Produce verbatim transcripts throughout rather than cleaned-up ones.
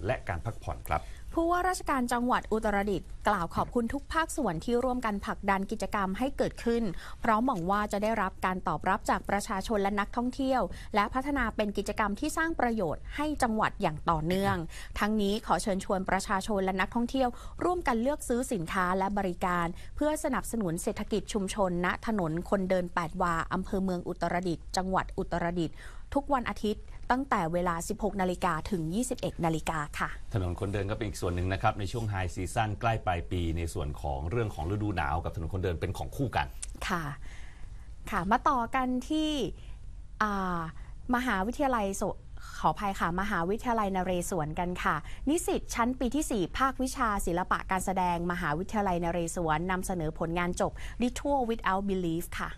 และการพักผ่อนครับผู้ว่าราชการจังหวัดอุตรดิตถ์กล่าวขอบคุณทุกภาคส่วนที่ร่วมกันผลักดันกิจกรรมให้เกิดขึ้นเพราะหวังว่าจะได้รับการตอบรับจากประชาชนและนักท่องเที่ยวและพัฒนาเป็นกิจกรรมที่สร้างประโยชน์ให้จังหวัดอย่างต่อเนื่องทั้งนี้ขอเชิญชวนประชาชนและนักท่องเที่ยวร่วมกันเลือกซื้อสินค้าและบริการเพื่อสนับสนุนเศรษฐกิจชุมชนณถนนคนเดินแปดวาอำเภอเมืองอุตรดิตถ์จังหวัดอุตรดิตถ์ทุกวันอาทิตย์ตั้งแต่เวลา สิบหกนาฬิกา ถึง ยี่สิบเอ็ดนาฬิกาค่ะถนนคนเดินก็เป็นอีกส่วนหนึ่งนะครับในช่วงไฮซีซั่นใกล้ปลายปีในส่วนของเรื่องของฤดูหนาวกับถนนคนเดินเป็นของคู่กันค่ะค่ะมาต่อกันที่มหาวิทยาลัยขออภัยค่ะมหาวิทยาลัยนเรศวรกันค่ะนิสิตชั้นปีที่สี่ภาควิชาศิลปะการแสดงมหาวิทยาลัยนเรศวรนำเสนอผลงานจบ Ritual Without Belief ค่ะ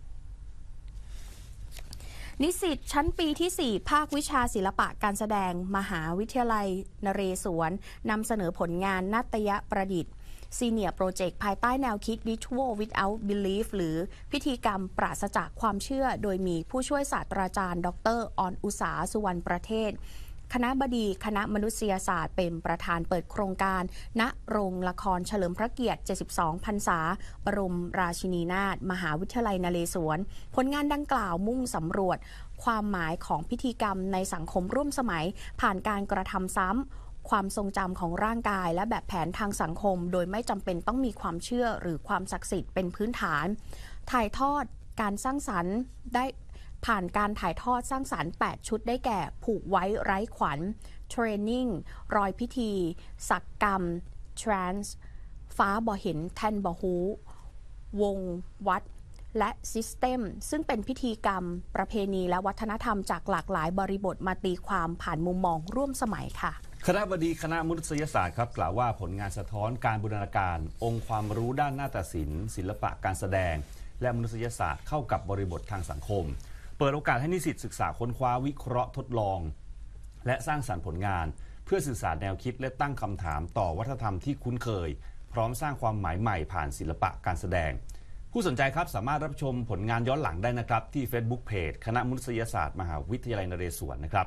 นิสิตชั้นปีที่สี่ภาควิชาศิลปะการแสดงมหาวิทยาลัยนเรศวรนำเสนอผลงานนาฏยประดิษฐ์ซีเนียร์โปรเจกต์ภายใต้แนวคิด Ritual Without Belief หรือพิธีกรรมปราศจากความเชื่อโดยมีผู้ช่วยศาสตราจารย์ดร.ออนอุษาสุวรรณประเทศคณบดีคณะมนุษยศาสตร์เป็นประธานเปิดโครงการณโรงละครเฉลิมพระเกียรติเจ็ดสิบสองพรรษาบรมราชินีนาถมหาวิทยาลัยนเรศวรผลงานดังกล่าวมุ่งสำรวจความหมายของพิธีกรรมในสังคมร่วมสมัยผ่านการกระทำซ้ำความทรงจำของร่างกายและแบบแผนทางสังคมโดยไม่จำเป็นต้องมีความเชื่อหรือความศักดิ์สิทธิ์เป็นพื้นฐานถ่ายทอดการสร้างสรรค์ได้ผ่านการถ่ายทอดสร้างสรรค์แปดชุดได้แก่ผูกไว้ไร้ขวัญเทรนนิ่งรอยพิธีสักกรรมทรานส์ฟ้าบ่เห็นแทนบ่ฮูวงวัดและซิสเต็มซึ่งเป็นพิธีกรรมประเพณีและวัฒนธรรมจากหลากหลายบริบทมาตีความผ่านมุมมองร่วมสมัยค่ะคณบดีคณะมนุษยศาสตร์ครับกล่าวว่าผลงานสะท้อนการบูรณาการองค์ความรู้ด้านนาฏศิลป์ศิลปะการแสดงและมนุษยศาสตร์เข้ากับบริบททางสังคมเปิดโอกาสให้นิสิตศึกษาค้นคว้าวิเคราะห์ทดลองและสร้างสรรค์ผลงานเพื่อสื่อสารแนวคิดและตั้งคำถามต่อวัฒนธรรมที่คุ้นเคยพร้อมสร้างความหมายใหม่ผ่านศิลปะการแสดงผู้สนใจครับสามารถรับชมผลงานย้อนหลังได้นะครับที่ Facebook Page คณะมนุษยศาสตร์มหาวิทยาลัยนเรศวรนะครับ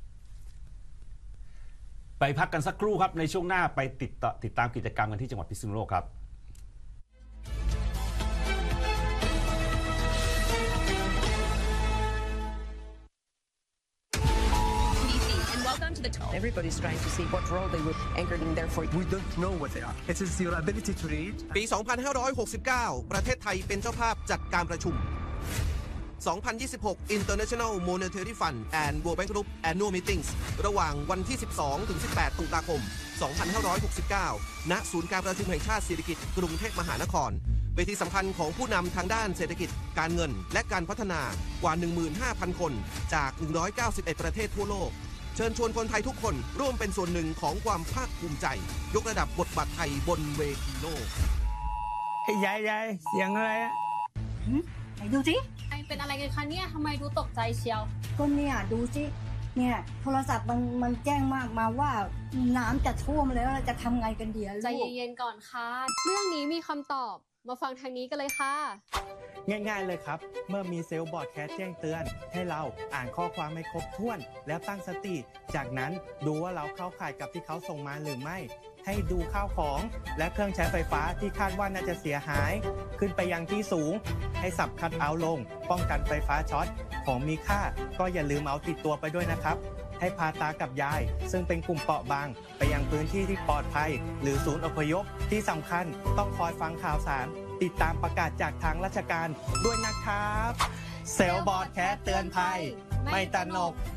ไปพักกันสักครู่ครับในช่วงหน้าไปติดต่อติดตามกิจกรรมกันที่จังหวัดพิษณุโลกครับ Everybody's trying to see what role they were anchored in there for. We don't know what they are. It is your ability to read. ปี สองพันห้าร้อยหกสิบเก้า ประเทศไทยเป็นเจ้าภาพจัดการประชุม สองพันยี่สิบหก International Monetary Fund and World Bank Group Annual Meetings ระหว่างวันที่ สิบสองถึงสิบแปด ตุลาคม สองพันห้าร้อยหกสิบเก้า ณ ศูนย์การประชุมแห่งชาติสิริกิติ์กรุงเทพมหานครเวทีสำคัญของผู้นำทางด้านเศรษฐกิจการเงินและการพัฒนากว่า หนึ่งหมื่นห้าพัน คนจาก หนึ่งร้อยเก้าสิบเอ็ด ประเทศทั่วโลกเชิญชวนคนไทยทุกคนร่วมเป็นส่วนหนึ่งของความภาคภูมิใจยกระดับบทบาทไทยบนเวทีโลกเฮ้ยยายยายเสียงอะไรอะไหนดูสิเป็นอะไรกันคะเนี่ยทำไมดูตกใจเชียวก็เนี่ยดูสิเนี่ยโทรศัพท์มันมันแจ้งมากมาว่าน้ำจะท่วมแล้วจะทำไงกันดีลูกใจเย็นๆก่อนค่ะเรื่องนี้มีคำตอบมาฟังทางนี้กันเลยค่ะง่ายๆเลยครับเมื่อมีเซลล์บอร์ดแคสแจ้งเตือนให้เราอ่านข้อความให้ครบถ้วนแล้วตั้งสติจากนั้นดูว่าเราเข้าข่ายกับที่เขาส่งมาหรือไม่ให้ดูข้าวของและเครื่องใช้ไฟฟ้าที่คาดว่าน่าจะเสียหายขึ้นไปยังที่สูงให้สับคัทเอาท์ลงป้องกันไฟฟ้าช็อตของมีค่าก็อย่าลืมเอาติดตัวไปด้วยนะครับให้พาตากับยายซึ่งเป็นกลุ่มเปราะบางไปยังพื้นที่ที่ปลอดภัยหรือศูนย์อพยพที่สำคัญต้องคอยฟังข่าวสารติดตามประกาศจากทางราชการด้วยนะครับเซลล์บอร์ดแคสเตือนภัยไม่ตระหนก